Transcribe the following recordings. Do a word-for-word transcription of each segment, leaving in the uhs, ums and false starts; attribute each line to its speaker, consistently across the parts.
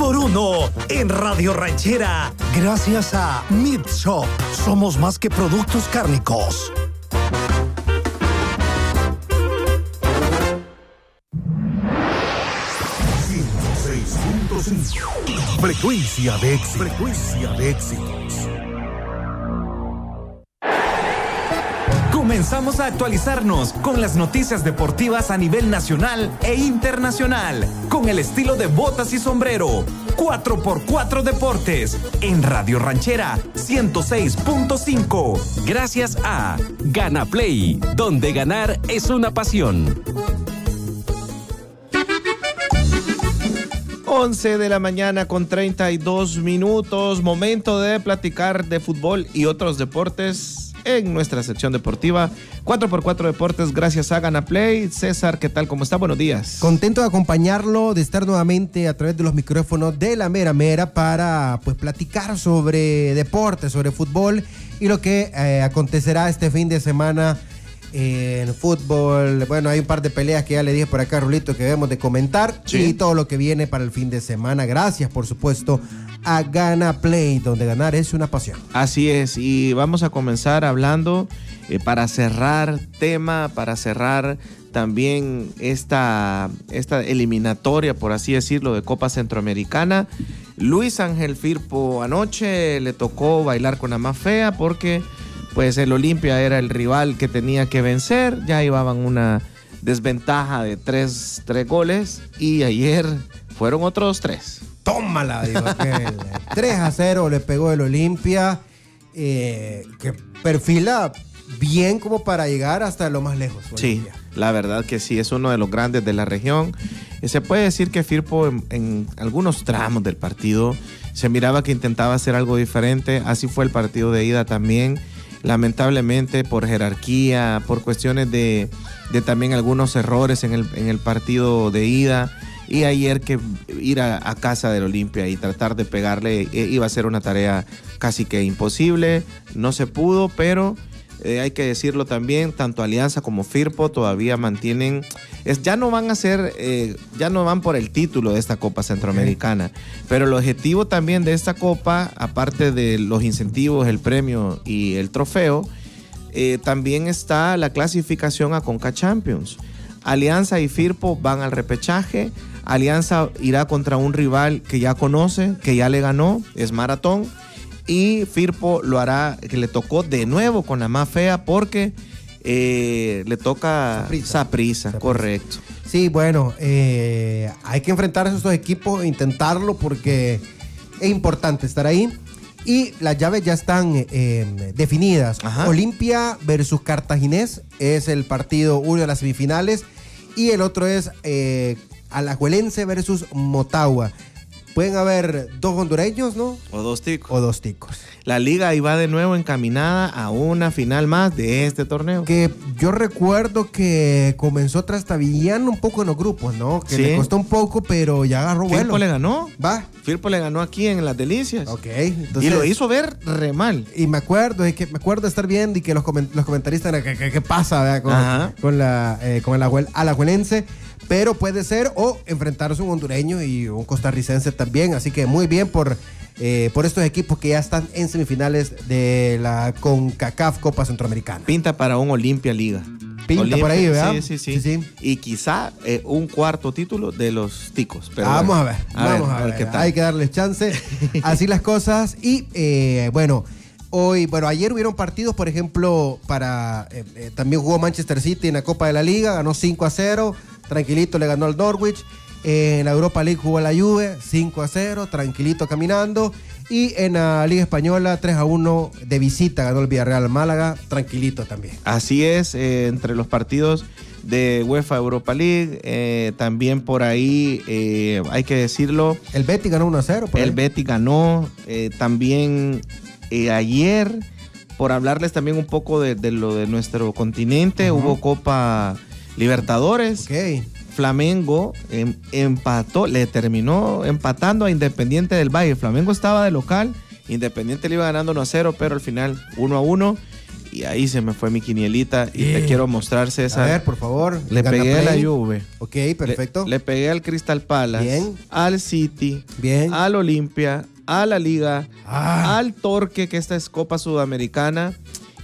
Speaker 1: por uno en Radio Ranchera. Gracias a Meat Shop. Somos más que productos cárnicos.
Speaker 2: ciento seis punto cinco. Frecuencia de éxitos. Frecuencia de éxitos.
Speaker 3: Comenzamos a actualizarnos con las noticias deportivas a nivel nacional e internacional, con el estilo de botas y sombrero. cuatro por cuatro Deportes, en Radio Ranchera ciento seis punto cinco. Gracias a Gana Play, donde ganar es una pasión.
Speaker 4: once de la mañana con treinta y dos minutos. Momento de platicar de fútbol y otros deportes en nuestra sección deportiva. cuatro por cuatro Deportes, gracias a Gana Play. César, ¿qué tal? ¿Cómo está? Buenos días.
Speaker 5: Contento de acompañarlo, de estar nuevamente a través de los micrófonos de La Mera Mera para pues platicar sobre deportes, sobre fútbol y lo que eh, acontecerá este fin de semana en fútbol. Bueno, hay un par de peleas que ya le dije por acá, Rulito, que debemos de comentar, sí, y todo lo que viene para el fin de semana. Gracias, por supuesto, a Gana Play, donde ganar es una pasión.
Speaker 4: Así es, y vamos a comenzar hablando eh, para cerrar tema, para cerrar también esta, esta eliminatoria, por así decirlo, de Copa Centroamericana. Luis Ángel Firpo anoche le tocó bailar con la más fea porque pues el Olimpia era el rival que tenía que vencer, ya llevaban una desventaja de tres, tres goles y ayer fueron otros tres.
Speaker 5: Tómala, digo, que tres a cero le pegó el Olimpia, eh, que perfila bien como para llegar hasta lo más lejos. Olimpia.
Speaker 4: Sí, la verdad que sí, es uno de los grandes de la región. Y se puede decir que Firpo en, en algunos tramos del partido se miraba que intentaba hacer algo diferente, así fue el partido de ida también. Lamentablemente por jerarquía, por cuestiones de, de también algunos errores en el, en el partido de ida, y ayer que ir a, a casa del Olimpia y tratar de pegarle eh, iba a ser una tarea casi que imposible. No se pudo, pero eh, hay que decirlo también, tanto Alianza como Firpo todavía mantienen, es, ya no van a ser, eh, ya no van por el título de esta Copa Centroamericana, okay, pero el objetivo también de esta Copa, aparte de los incentivos, el premio y el trofeo, eh, también está la clasificación a Conca Champions. Alianza y Firpo van al repechaje. Alianza irá contra un rival que ya conoce, que ya le ganó, es Maratón. Y Firpo lo hará, que le tocó de nuevo con la más fea porque eh, le toca Saprissa, correcto.
Speaker 5: Sí, bueno, eh, hay que enfrentar a esos dos equipos, intentarlo porque es importante estar ahí. Y las llaves ya están eh, definidas. Ajá. Olimpia versus Cartaginés es el partido, uno de las semifinales, y el otro es eh, Alajuelense versus Motagua. Pueden haber dos hondureños, ¿no?
Speaker 4: O dos ticos.
Speaker 5: O dos ticos.
Speaker 4: La liga ahí va de nuevo encaminada a una final más de este torneo.
Speaker 5: Que yo recuerdo que comenzó trastabillando un poco en los grupos, ¿no? Que sí, le costó un poco, pero ya agarró vuelo.
Speaker 4: Firpo le ganó.
Speaker 5: Va.
Speaker 4: Firpo le ganó aquí en Las Delicias.
Speaker 5: Ok.
Speaker 4: Entonces, y lo hizo ver re mal.
Speaker 5: Y me acuerdo, es que me acuerdo de estar viendo y que los, coment- los comentaristas, ¿qué, qué, qué pasa, ¿verdad? Con, con, la, eh, con el alajuelense. Pero puede ser o enfrentarse a un hondureño y un costarricense también. Así que muy bien por, eh, por estos equipos que ya están en semifinales de la CONCACAF Copa Centroamericana.
Speaker 4: Pinta para un Olimpia Liga.
Speaker 5: Pinta Olimpia, por ahí, ¿verdad?
Speaker 4: Sí, sí, sí.
Speaker 5: sí, sí.
Speaker 4: Y quizá eh, un cuarto título de los ticos. Pero
Speaker 5: vamos
Speaker 4: bueno,
Speaker 5: a ver,
Speaker 4: a
Speaker 5: vamos
Speaker 4: ver,
Speaker 5: a ver.
Speaker 4: a ver qué tal.
Speaker 5: Hay que darles chance. Así las cosas. Y eh, bueno... Hoy, bueno, ayer hubieron partidos, por ejemplo, para eh, eh, también jugó Manchester City en la Copa de la Liga, ganó cinco a cero, tranquilito le ganó al Norwich. Eh, en la Europa League jugó la Juve, cinco a cero, tranquilito caminando. Y en la Liga Española, tres a uno de visita, ganó el Villarreal Málaga, tranquilito también.
Speaker 4: Así es, eh, entre los partidos de UEFA Europa League, eh, también por ahí, eh, hay que decirlo.
Speaker 5: El Betis ganó uno a cero.
Speaker 4: El ahí. Betis ganó, eh, también... Eh, ayer, por hablarles también un poco de, de lo de nuestro continente, uh-huh, hubo Copa Libertadores.
Speaker 5: Okay.
Speaker 4: Flamengo em, empató, le terminó empatando a Independiente del Valle. Flamengo estaba de local, Independiente le iba ganando uno a cero, pero al final uno a uno. y ahí se me fue mi quinielita y
Speaker 5: Bien.
Speaker 4: te quiero mostrar, César.
Speaker 5: A ver, por favor.
Speaker 4: Le
Speaker 5: Gana
Speaker 4: pegué a la
Speaker 5: Play.
Speaker 4: Juve.
Speaker 5: Ok, perfecto.
Speaker 4: Le, le pegué al Crystal Palace.
Speaker 5: Bien.
Speaker 4: Al City.
Speaker 5: Bien.
Speaker 4: Al Olimpia. A la Liga.
Speaker 5: Ah.
Speaker 4: Al Torque, que esta es Copa Sudamericana.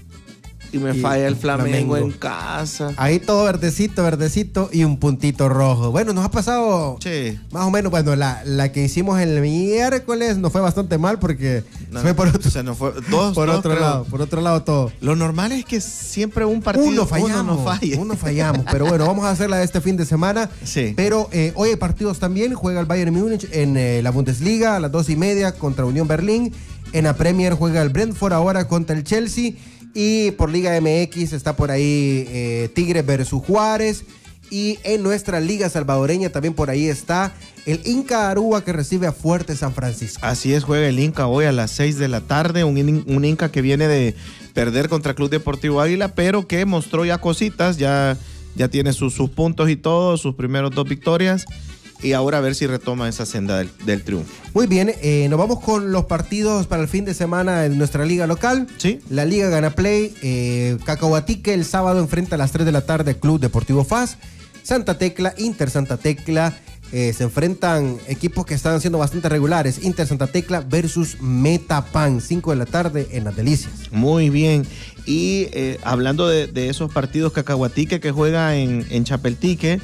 Speaker 4: Y me
Speaker 5: Y
Speaker 4: falla el
Speaker 5: el
Speaker 4: Flamengo,
Speaker 5: Flamengo.
Speaker 4: en casa.
Speaker 5: Ahí todo verdecito, verdecito y un puntito rojo. Bueno, nos ha pasado
Speaker 4: Che.
Speaker 5: más o menos, bueno, la, la que hicimos el miércoles nos fue bastante mal porque
Speaker 4: No,
Speaker 5: fue por otro,
Speaker 4: se nos fue. Dos,
Speaker 5: por
Speaker 4: dos,
Speaker 5: otro
Speaker 4: creo.
Speaker 5: lado, por otro lado todo.
Speaker 4: Lo normal es que siempre un partido
Speaker 5: Uno fallamos,
Speaker 4: uno no falle.
Speaker 5: uno fallamos, pero bueno, vamos a hacerla de este fin de semana.
Speaker 4: Sí.
Speaker 5: Pero eh, hoy hay partidos también, juega el Bayern Múnich en eh, la Bundesliga a las dos y media contra Unión Berlín. En la Premier juega el Brentford ahora contra el Chelsea. Y por Liga M X está por ahí eh, Tigres versus Juárez. Y en nuestra Liga Salvadoreña también por ahí está el Inca Aruba que recibe a Fuerte San Francisco.
Speaker 4: Así es, juega el Inca hoy a las seis de la tarde. Un, in- un Inca que viene de perder contra Club Deportivo Águila, pero que mostró ya cositas, ya, ya tiene sus, sus puntos y todo, sus primeros dos victorias. Y ahora a ver si retoma esa senda del, del triunfo.
Speaker 5: Muy bien, eh, nos vamos con los partidos para el fin de semana en nuestra liga local.
Speaker 4: Sí.
Speaker 5: La Liga Gana Play, eh, Cacahuatique el sábado enfrenta a las tres de la tarde Club Deportivo F A S. Santa Tecla, Inter Santa Tecla, eh, se enfrentan equipos que están siendo bastante regulares. Inter Santa Tecla versus Metapan, cinco de la tarde en Las Delicias.
Speaker 4: Muy bien. Y eh, hablando de, de esos partidos, Cacahuatique que juega en, en Chapeltique.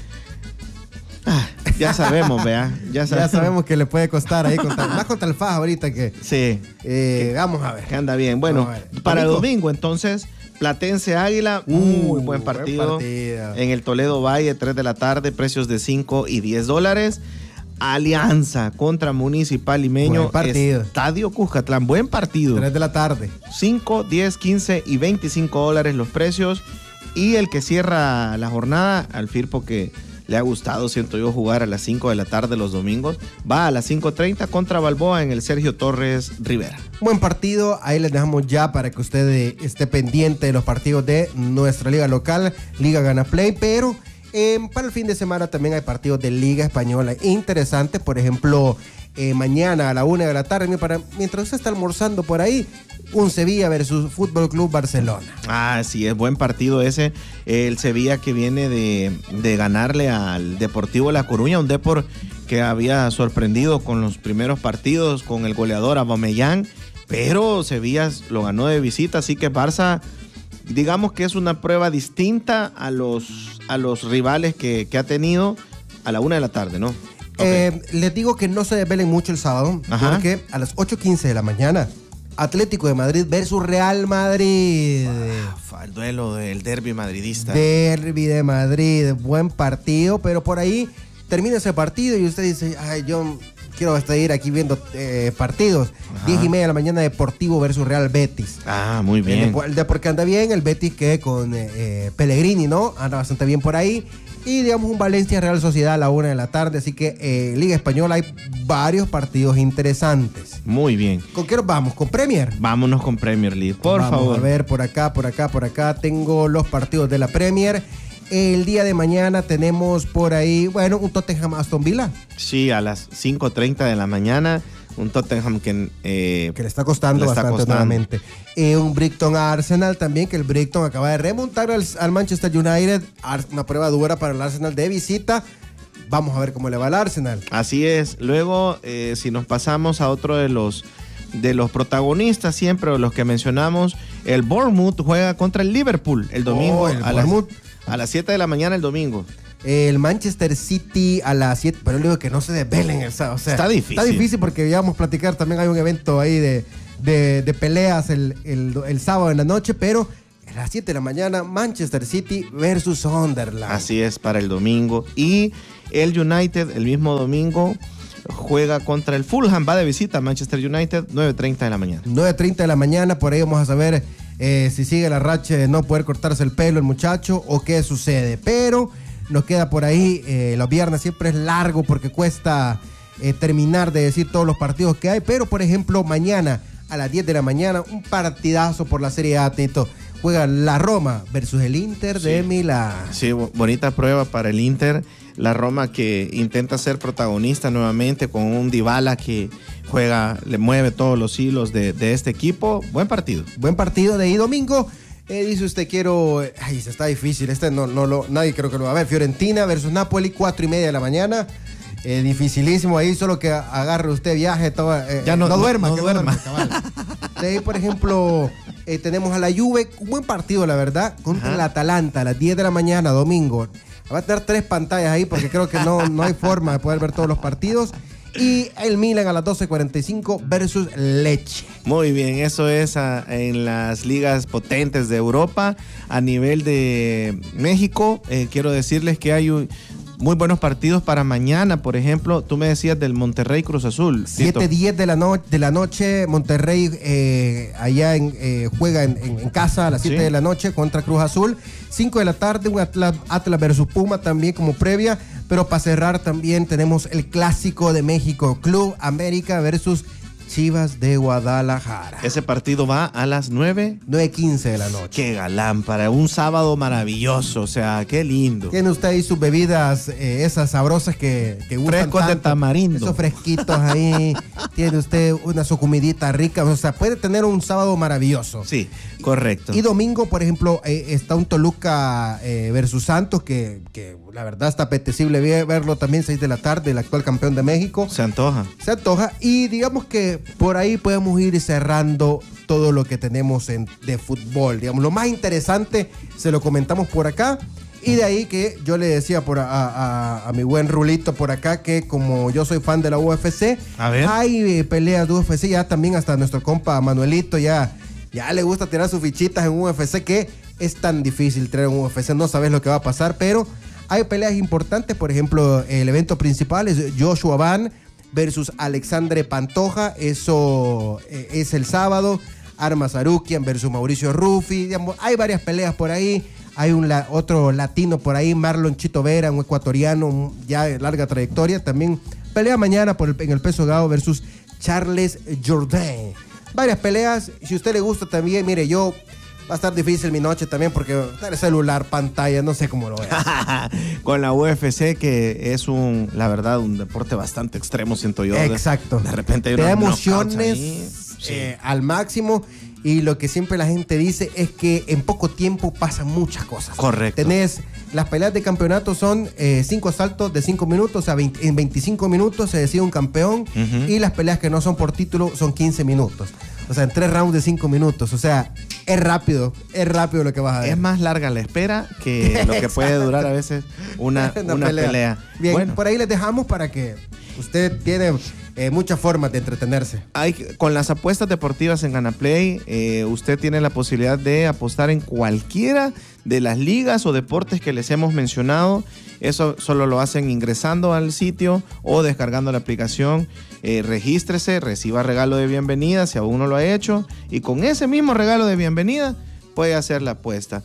Speaker 4: Ah, ya sabemos, vea. Ya sabemos.
Speaker 5: Ya sabemos que le puede costar ahí, contra, más contra el F A S ahorita que...
Speaker 4: Sí.
Speaker 5: eh, vamos a ver.
Speaker 4: Que anda bien. Bueno,
Speaker 5: Vamos a ver.
Speaker 4: para el
Speaker 5: Domingo.
Speaker 4: domingo, entonces, Platense Águila, muy
Speaker 5: Uh,
Speaker 4: buen partido.
Speaker 5: buen partido.
Speaker 4: En el Toledo Valle, tres de la tarde, precios de cinco y diez dólares. Alianza contra Municipal Limeño.
Speaker 5: Buen partido.
Speaker 4: Estadio Cuscatlán, buen partido.
Speaker 5: tres de la tarde.
Speaker 4: cinco, diez, quince y veinticinco dólares los precios. Y el que cierra la jornada, al Firpo que le ha gustado, siento yo, jugar a las cinco de la tarde los domingos, va a las cinco treinta contra Balboa en el Sergio Torres Rivera.
Speaker 5: Buen partido, ahí les dejamos ya para que usted eh, esté pendiente de los partidos de nuestra liga local, Liga Gana Play, pero eh, para el fin de semana también hay partidos de Liga Española interesantes, por ejemplo, eh, mañana a la una de la tarde, para, mientras usted está almorzando por ahí, un Sevilla versus Fútbol Club Barcelona.
Speaker 4: Ah, sí, es buen partido ese. El Sevilla que viene de, de ganarle al Deportivo La Coruña, un Depor que había sorprendido con los primeros partidos, con el goleador Aubameyang, pero Sevilla lo ganó de visita, así que Barça, digamos que es una prueba distinta a los, a los rivales que, que ha tenido a la una de la tarde, ¿no? Okay.
Speaker 5: Eh, les digo que no se desvelen mucho el sábado,
Speaker 4: Ajá.
Speaker 5: porque a las ocho quince de la mañana, Atlético de Madrid versus Real Madrid.
Speaker 4: Ah, el duelo del derbi madridista.
Speaker 5: Derby de Madrid, buen partido, pero por ahí termina ese partido y usted dice, ay, yo quiero hasta ir aquí viendo eh, partidos.
Speaker 4: Ajá.
Speaker 5: Diez y media de la mañana, Deportivo versus Real Betis.
Speaker 4: Ah, muy
Speaker 5: El,
Speaker 4: bien.
Speaker 5: de- el de porque anda bien, el Betis que con eh, eh, Pellegrini, ¿no? Anda bastante bien por ahí. Y digamos un Valencia Real Sociedad a la una de la tarde. Así que eh, Liga Española hay varios partidos interesantes.
Speaker 4: Muy bien.
Speaker 5: ¿Con qué nos vamos? ¿Con Premier?
Speaker 4: Vámonos con Premier League, por
Speaker 5: Vamos
Speaker 4: favor.
Speaker 5: a ver, por acá, por acá, por acá. Tengo los partidos de la Premier. El día de mañana tenemos por ahí, bueno, un Tottenham Aston Villa.
Speaker 4: Sí, a las cinco treinta de la mañana, un Tottenham que... eh,
Speaker 5: Que le está costando
Speaker 4: le está
Speaker 5: bastante
Speaker 4: costando.
Speaker 5: nuevamente. Eh, un Brighton Arsenal también, que el Brighton acaba de remontar al, al Manchester United. Ar- Una prueba dura para el Arsenal de visita. Vamos a ver cómo le va al Arsenal.
Speaker 4: Así es. Luego, eh, si nos pasamos a otro de los de los protagonistas siempre, o los que mencionamos, el Bournemouth juega contra el Liverpool el domingo
Speaker 5: Oh, el
Speaker 4: a, las,
Speaker 5: Bournemouth.
Speaker 4: a las siete de la mañana el domingo.
Speaker 5: El Manchester City a las siete, pero le digo que no se desvelen el sábado. O sea,
Speaker 4: Está difícil.
Speaker 5: Está difícil porque ya vamos a platicar, también hay un evento ahí de, de, de peleas el, el, el sábado en la noche, pero a las siete de la mañana, Manchester City versus Sunderland.
Speaker 4: Así es, para el domingo. Y el United el mismo domingo juega contra el Fulham, va de visita a Manchester United, nueve treinta de la mañana.
Speaker 5: nueve treinta de la mañana, por ahí vamos a saber eh, si sigue la racha de no poder cortarse el pelo el muchacho o qué sucede. Pero nos queda por ahí, eh, los viernes siempre es largo porque cuesta eh, terminar de decir todos los partidos que hay. Pero, por ejemplo, mañana a las diez de la mañana, un partidazo por la Serie A, Tito. Juega la Roma versus el Inter de
Speaker 4: Sí.
Speaker 5: Milán.
Speaker 4: Sí, bo- bonita prueba para el Inter. La Roma que intenta ser protagonista nuevamente con un Dybala que juega, le mueve todos los hilos de, de este equipo. Buen partido.
Speaker 5: Buen partido de ahí domingo. Eh, dice usted, quiero... Ay, se está difícil. Este no, no lo... Nadie creo que lo va a ver. Fiorentina versus Napoli, cuatro y media de la mañana. Eh, dificilísimo ahí, solo que agarre usted viaje. Todo, eh,
Speaker 4: ya no,
Speaker 5: no duerma.
Speaker 4: No, no
Speaker 5: que
Speaker 4: duerma.
Speaker 5: duerma de ahí, por ejemplo, eh, tenemos a la Juve. Un buen partido, la verdad. Contra Ajá. el Atalanta a las diez de la mañana, domingo. Va a tener tres pantallas ahí porque creo que no, no hay forma de poder ver todos los partidos. Y el Milan a las doce cuarenta y cinco versus Lecce.
Speaker 4: Muy bien, eso es a, en las ligas potentes de Europa. A nivel de México, eh, quiero decirles que hay un, muy buenos partidos para mañana. Por ejemplo, tú me decías del Monterrey Cruz Azul.
Speaker 5: siete diez de la, no, de la noche, Monterrey eh, allá en, eh, juega en, en, en casa a las siete sí. de la noche contra Cruz Azul. cinco de la tarde, un Atlas, Atlas versus Puma también como previa. Pero para cerrar también tenemos el Clásico de México, Club América versus Chivas de Guadalajara.
Speaker 4: Ese partido va a las nueve.
Speaker 5: nueve quince de la noche.
Speaker 4: Qué galán, para un sábado maravilloso, o sea, qué lindo.
Speaker 5: Tiene usted ahí sus bebidas, eh, esas sabrosas que, que gustan
Speaker 4: Frescos tanto, de tamarindo.
Speaker 5: Esos fresquitos ahí. Tiene usted una su comidita rica, o sea, puede tener un sábado maravilloso.
Speaker 4: Sí, correcto.
Speaker 5: Y, y domingo, por ejemplo, eh, está un Toluca eh, versus Santos, que, que la verdad está apetecible verlo también, seis de la tarde, el actual campeón de México.
Speaker 4: Se antoja.
Speaker 5: Se antoja, y digamos que por ahí podemos ir cerrando todo lo que tenemos en, de fútbol. Digamos, lo más interesante se lo comentamos por acá. Y de ahí que yo le decía por a, a, a mi buen Rulito por acá que como yo soy fan de la U F C,
Speaker 4: a ver.
Speaker 5: hay eh, peleas de U F C, ya también hasta nuestro compa Manuelito ya, ya le gusta tirar sus fichitas en U F C, que es tan difícil tirar en U F C, no sabes lo que va a pasar, pero hay peleas importantes. Por ejemplo, el evento principal es Joshua Van versus Alexandre Pantoja, eso eh, es el sábado. Armas Arukian versus Mauricio Ruffi, digamos, hay varias peleas por ahí. Hay un la, otro latino por ahí, Marlon Chito Vera, un ecuatoriano un, ya de larga trayectoria, también pelea mañana por el, en el peso gao versus Charles Jourdain. Varias peleas, si a usted le gusta también, mire, yo va a estar difícil mi noche también porque el celular, pantalla, no sé cómo lo veas.
Speaker 4: Con la U F C, que es un, la verdad, un deporte bastante extremo, siento yo.
Speaker 5: Exacto.
Speaker 4: De, de repente hay
Speaker 5: te da
Speaker 4: unos
Speaker 5: emociones
Speaker 4: sí.
Speaker 5: eh, al máximo. Y lo que siempre la gente dice es que en poco tiempo pasan muchas cosas.
Speaker 4: Correcto.
Speaker 5: Tenés, las peleas de campeonato son eh, cinco asaltos de cinco minutos, o sea, veinte, en veinticinco minutos se decide un campeón. Uh-huh. Y las peleas que no son por título son quince minutos. O sea, en tres rounds de cinco minutos. O sea, es rápido, es rápido lo que vas a ver.
Speaker 4: Es más larga la espera que lo que puede durar a veces una, una, una pelea. pelea.
Speaker 5: Bien,
Speaker 4: bueno.
Speaker 5: Por ahí les dejamos para que usted tiene... Eh, muchas formas de entretenerse.
Speaker 4: Hay, con las apuestas deportivas en Ganaplay, eh, usted tiene la posibilidad de apostar en cualquiera de las ligas o deportes que les hemos mencionado. Eso solo lo hacen ingresando al sitio o descargando la aplicación. Eh, regístrese, reciba regalo de bienvenida si aún no lo ha hecho, y con ese mismo regalo de bienvenida puede hacer la apuesta.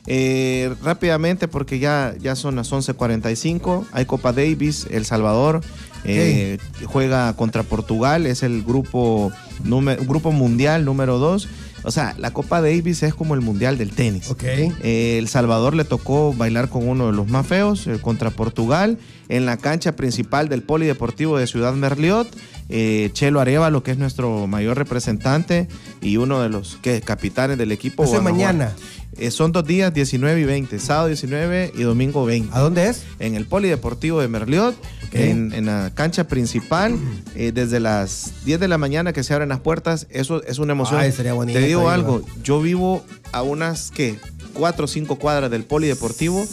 Speaker 4: Eh, rápidamente, porque ya, ya son las once cuarenta y cinco, hay Copa Davis, El Salvador eh, okay. juega contra Portugal, es el grupo, número, grupo mundial número dos. O sea, la Copa Davis es como el mundial del tenis.
Speaker 5: Okay.
Speaker 4: Eh, El Salvador le tocó bailar con uno de los más feos, eh, contra Portugal, en la cancha principal del Polideportivo de Ciudad Merliot. Eh, Chelo Arevalo, que es nuestro mayor representante y uno de los que, capitanes del equipo.
Speaker 5: Eso es mañana.
Speaker 4: Eh, son dos días, diecinueve y veinte, sábado diecinueve y domingo veinte.
Speaker 5: ¿A dónde es?
Speaker 4: En el Polideportivo de Merliot, okay. en, en la cancha principal, eh, desde las diez de la mañana que se abren las puertas. Eso es una emoción.
Speaker 5: Ay, sería bonito.
Speaker 4: Te digo algo, yo vivo a unas, ¿qué? Cuatro o cinco cuadras del Polideportivo,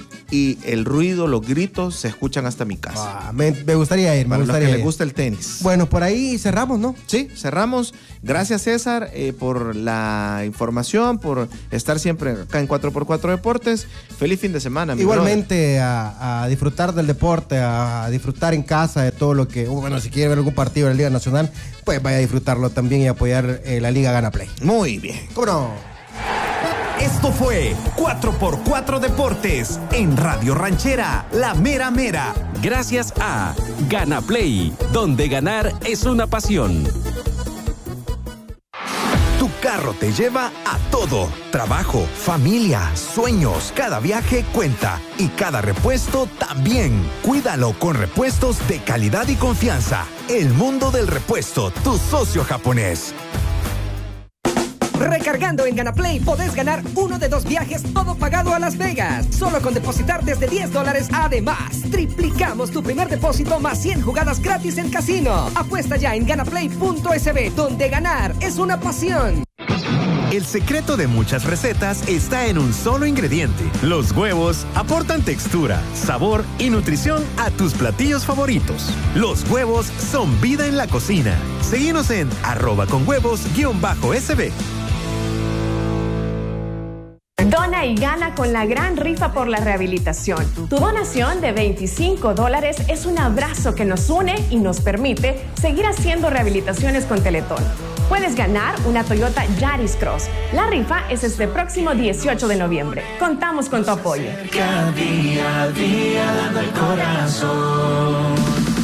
Speaker 4: y el ruido, los gritos se escuchan hasta mi casa.
Speaker 5: Ah, me, me gustaría ir, me
Speaker 4: Para
Speaker 5: gustaría
Speaker 4: los que
Speaker 5: ir.
Speaker 4: les gusta el tenis.
Speaker 5: Bueno, por ahí cerramos, ¿no?
Speaker 4: Sí, cerramos. Gracias, César, eh, por la información, por estar siempre acá en cuatro por cuatro Deportes. Feliz fin de semana, mi
Speaker 5: Igualmente a, a disfrutar del deporte, a, a disfrutar en casa de todo lo que... Bueno, si quiere ver algún partido de la Liga Nacional, pues vaya a disfrutar también y apoyar eh, la Liga Ganaplay.
Speaker 4: Muy bien.
Speaker 5: ¿Cómo no?
Speaker 3: Esto fue cuatro por cuatro Deportes en Radio Ranchera, La Mera Mera.
Speaker 6: Gracias a Ganaplay, donde ganar es una pasión.
Speaker 2: Tu carro te lleva a todo. Trabajo, familia, sueños. Cada viaje cuenta y cada repuesto también. Cuídalo con repuestos de calidad y confianza. El mundo del repuesto, tu socio japonés.
Speaker 7: Recargando en Ganaplay podés ganar uno de dos viajes todo pagado a Las Vegas. Solo con depositar desde diez dólares. Además, triplicamos tu primer depósito más cien jugadas gratis en casino. Apuesta ya en ganaplay punto es be, donde ganar es una pasión.
Speaker 8: El secreto de muchas recetas está en un solo ingrediente. Los huevos aportan textura, sabor y nutrición a tus platillos favoritos. Los huevos son vida en la cocina. Seguinos en arroba con huevos guión bajo sb.
Speaker 9: Dona y gana con la gran rifa por la rehabilitación. Tu donación de veinticinco dólares es un abrazo que nos une y nos permite seguir haciendo rehabilitaciones con Teletón. Puedes ganar una Toyota Yaris Cross. La rifa es este próximo dieciocho de noviembre. Contamos con tu apoyo.
Speaker 10: Cada día a día dando el corazón.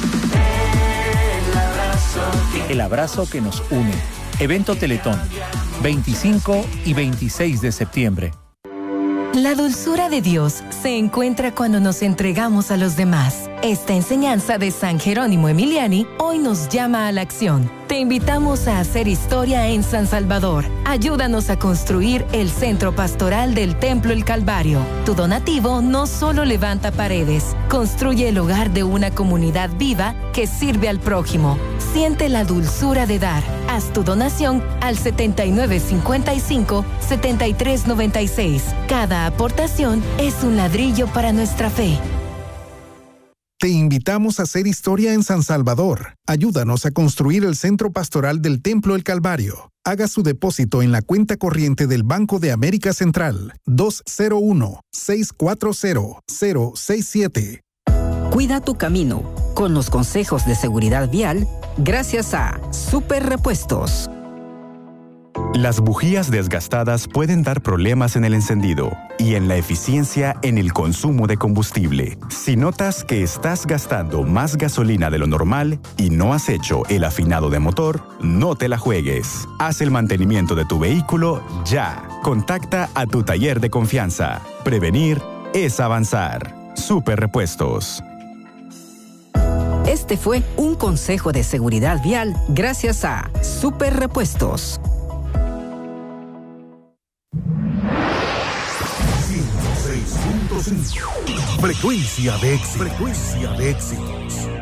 Speaker 10: El abrazo.
Speaker 11: El abrazo que nos une. Evento Teletón, veinticinco y veintiséis de septiembre.
Speaker 12: La dulzura de Dios se encuentra cuando nos entregamos a los demás. Esta enseñanza de San Jerónimo Emiliani hoy nos llama a la acción. Te invitamos a hacer historia en San Salvador. Ayúdanos a construir el centro pastoral del Templo El Calvario. Tu donativo no solo levanta paredes, construye el hogar de una comunidad viva que sirve al prójimo. Siente la dulzura de dar. Haz tu donación al setenta y nueve cincuenta y cinco, setenta y tres noventa y seis. Cada aportación es un ladrillo para nuestra fe.
Speaker 13: Te invitamos a hacer historia en San Salvador. Ayúdanos a construir el centro pastoral del Templo El Calvario. Haga su depósito en la cuenta corriente del Banco de América Central dos cero uno, seis cuatro cero, cero seis siete.
Speaker 14: Cuida tu camino con los consejos de seguridad vial gracias a Super Repuestos.
Speaker 15: Las bujías desgastadas pueden dar problemas en el encendido y en la eficiencia en el consumo de combustible. Si notas que estás gastando más gasolina de lo normal y no has hecho el afinado de motor, no te la juegues. Haz el mantenimiento de tu vehículo ya. Contacta a tu taller de confianza. Prevenir es avanzar. Super Repuestos.
Speaker 14: Este fue un consejo de seguridad vial gracias a Super Repuestos.
Speaker 16: ciento seis punto cinco. Frecuencia de éxitos. Frecuencia de éxitos.